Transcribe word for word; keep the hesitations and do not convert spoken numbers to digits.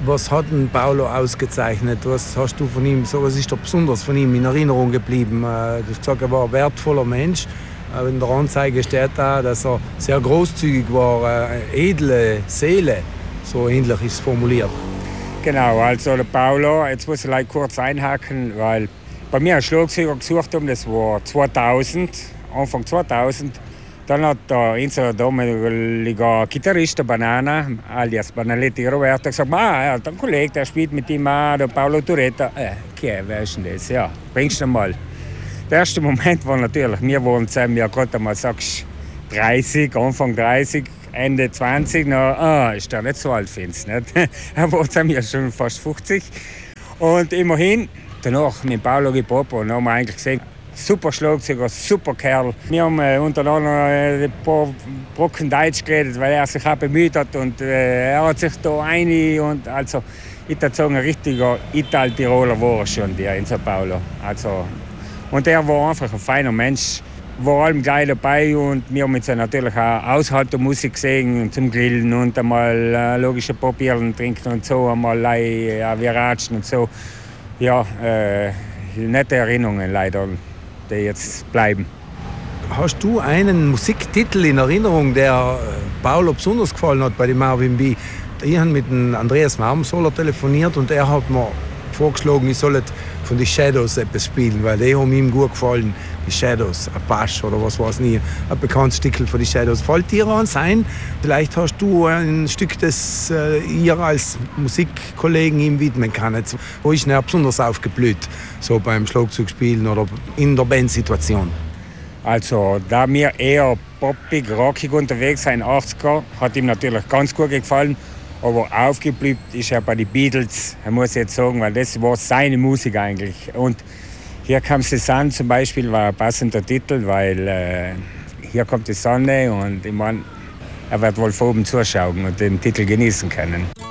Was hat denn Paolo ausgezeichnet? Was hast du von ihm, so was ist da besonders von ihm in Erinnerung geblieben? Du hast gesagt, er war ein wertvoller Mensch. In der Anzeige steht da, dass er sehr großzügig war, eine edle Seele. So ähnlich ist es formuliert. Genau, also der Paolo, jetzt muss ich kurz einhaken, weil bei mir ein Schlagzeuger gesucht haben, das war zweitausend, Anfang zweitausend. Dann hat der unser damaliger Gitarrist, der Banana, alias Banaletti Roberto, gesagt, ah, er hat einen Kollegen, der spielt mit ihm auch, der Paolo Tureta. Äh, okay, wer ist denn das? Ja, bringst du mal. Der erste Moment war natürlich, wir waren zusammen, ja gerade mal sagst dreißig, Anfang dreißig, Ende zwanzig, na, ah, ist der nicht so alt, findest du nicht? Er war zusammen ja schon fast fünfzig. Und immerhin, danach mit Paolo geprobt und haben wir eigentlich gesehen, super Schlagzeuger, super Kerl. Wir haben äh, untereinander äh, ein paar Brocken Deutsch geredet, weil er sich auch bemüht hat und äh, er hat sich da einig und also ich würde sagen, ein richtiger Ital-Tiroler war er schon, der in Sao Paulo. Also, und er war einfach ein feiner Mensch, war allem gleich dabei und wir haben jetzt natürlich auch außerhalb der Musik gesehen, zum Grillen und einmal äh, logische Popierlen trinken und so, einmal äh, wir ratschen und so. Ja, äh, nette Erinnerungen leider, die jetzt bleiben. Hast du einen Musiktitel in Erinnerung, der Paolo besonders gefallen hat bei dem Marvin B? Ich habe mit dem Andreas Marmsoller telefoniert und er hat mir vorgeschlagen, ich soll von den Shadows etwas spielen, weil die haben ihm gut gefallen. Die Shadows, Apache oder was weiß ich, ein bekanntes Stückchen von den Shadows. Fällt dir an sein? Vielleicht hast du ein Stück, das äh, ihr als Musikkollegen ihm widmen kann. Wo ist er besonders aufgeblüht, so beim Schlagzeugspielen oder in der Bandsituation? Also, da wir eher poppig, rockig unterwegs sind, achtziger, hat ihm natürlich ganz gut gefallen. Aber aufgeblüht ist er bei den Beatles, muss ich jetzt sagen, weil das war seine Musik eigentlich. Und Hier kommt die Sonne zum Beispiel, war ein passender Titel, weil äh, hier kommt die Sonne und ich meine, er wird wohl von oben zuschauen und den Titel genießen können.